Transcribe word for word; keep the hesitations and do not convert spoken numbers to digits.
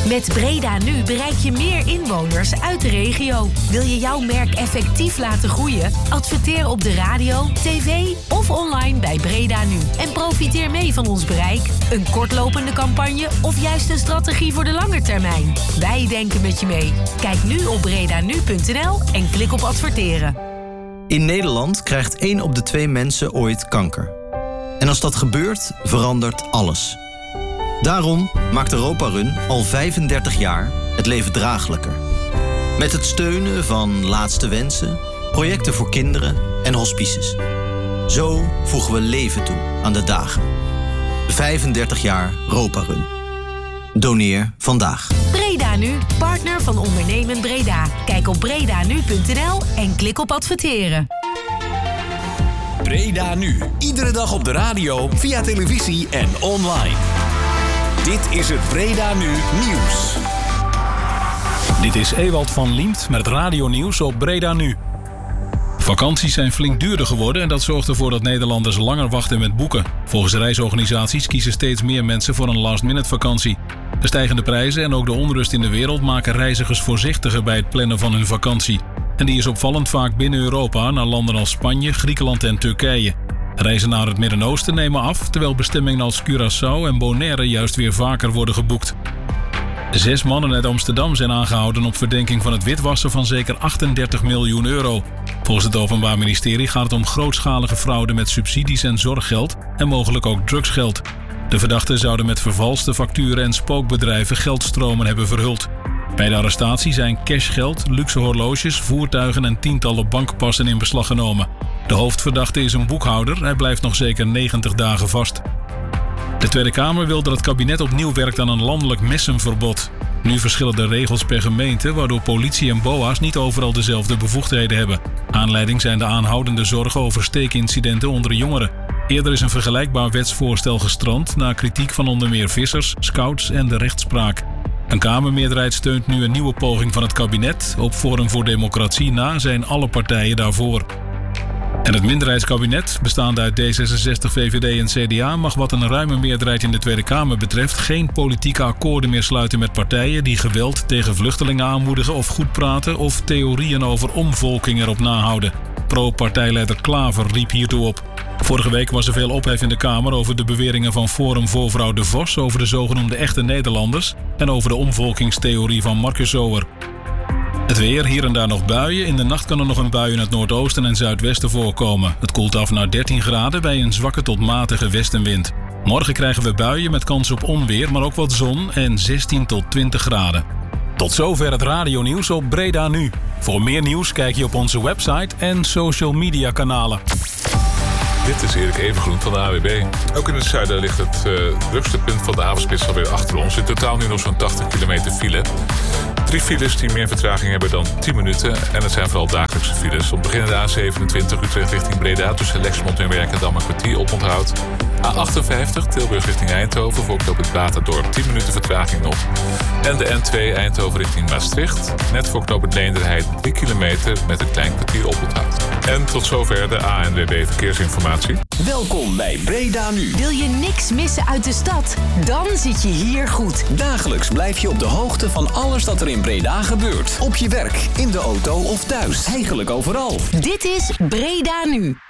Met Breda Nu bereik je meer inwoners uit de regio. Wil je jouw merk effectief laten groeien? Adverteer op de radio, tv of online bij Breda Nu. En profiteer mee van ons bereik. Een kortlopende campagne of juist een strategie voor de lange termijn. Wij denken met je mee. Kijk nu op bredanu punt n l en klik op adverteren. In Nederland krijgt één op de twee mensen ooit kanker. En als dat gebeurt, verandert alles. Daarom maakt Europa Run al vijfendertig jaar het leven draaglijker. Met het steunen van Laatste Wensen, projecten voor kinderen en hospices. Zo voegen we leven toe aan de dagen. vijfendertig jaar Europa Run. Doneer vandaag. Breda Nu, partner van Ondernemend Breda. Kijk op bredanu punt n l en klik op adverteren. Breda Nu. Iedere dag op de radio, via televisie en online. Dit is het Breda Nu Nieuws. Dit is Ewald van Liemt met het radionieuws op Breda Nu. Vakanties zijn flink duurder geworden en dat zorgt ervoor dat Nederlanders langer wachten met boeken. Volgens reisorganisaties kiezen steeds meer mensen voor een last-minute vakantie. De stijgende prijzen en ook de onrust in de wereld maken reizigers voorzichtiger bij het plannen van hun vakantie. En die is opvallend vaak binnen Europa naar landen als Spanje, Griekenland en Turkije. Reizen naar het Midden-Oosten nemen af, terwijl bestemmingen als Curaçao en Bonaire juist weer vaker worden geboekt. Zes mannen uit Amsterdam zijn aangehouden op verdenking van het witwassen van zeker achtendertig miljoen euro. Volgens het Openbaar Ministerie gaat het om grootschalige fraude met subsidies en zorggeld en mogelijk ook drugsgeld. De verdachten zouden met vervalste facturen en spookbedrijven geldstromen hebben verhuld. Bij de arrestatie zijn cashgeld, luxe horloges, voertuigen en tientallen bankpassen in beslag genomen. De hoofdverdachte is een boekhouder, hij blijft nog zeker negentig dagen vast. De Tweede Kamer wil dat het kabinet opnieuw werkt aan een landelijk messenverbod. Nu verschillen de regels per gemeente, waardoor politie en B O A's niet overal dezelfde bevoegdheden hebben. Aanleiding zijn de aanhoudende zorgen over steekincidenten onder jongeren. Eerder is een vergelijkbaar wetsvoorstel gestrand na kritiek van onder meer vissers, scouts en de rechtspraak. Een Kamermeerderheid steunt nu een nieuwe poging van het kabinet. Op Forum voor Democratie na zijn alle partijen daarvoor. En het minderheidskabinet, bestaande uit D zesenzestig, V V D en C D A... mag wat een ruime meerderheid in de Tweede Kamer betreft geen politieke akkoorden meer sluiten met partijen die geweld tegen vluchtelingen aanmoedigen of goed praten of theorieën over omvolking erop nahouden. Pro-partijleider Klaver riep hiertoe op. Vorige week was er veel ophef in de Kamer over de beweringen van Forum Voorvrouw De Vos over de zogenoemde echte Nederlanders en over de omvolkingstheorie van Marcus Zoer. Het weer, hier en daar nog buien. In de nacht kan er nog een bui in het noordoosten en zuidwesten voorkomen. Het koelt af naar dertien graden bij een zwakke tot matige westenwind. Morgen krijgen we buien met kans op onweer, maar ook wat zon en zestien tot twintig graden. Tot zover het radionieuws op Breda Nu. Voor meer nieuws kijk je op onze website en social media kanalen. Dit is Erik Evengroen van de A W B. Ook in het zuiden ligt het uh, drukste punt van de avondspits alweer achter ons. In totaal nu nog zo'n tachtig kilometer file. Drie files die meer vertraging hebben dan tien minuten. En het zijn vooral dagelijkse files. Om te beginnen de A zevenentwintig Utrecht richting Breda tussen Lexmond en Werkendam een kwartier oponthoud. A achtenvijftig Tilburg richting Eindhoven voor knooppunt Waterdorp tien minuten vertraging nog. En de N twee Eindhoven richting Maastricht. Net voor knooppunt Leenderheide drie kilometer met een klein kwartier oponthoud. En tot zover de A N W B Verkeersinformatie. Welkom bij Breda Nu. Wil je niks missen uit de stad? Dan zit je hier goed. Dagelijks blijf je op de hoogte van alles dat er in Breda gebeurt. Op je werk, in de auto of thuis. Eigenlijk overal. Dit is Breda Nu.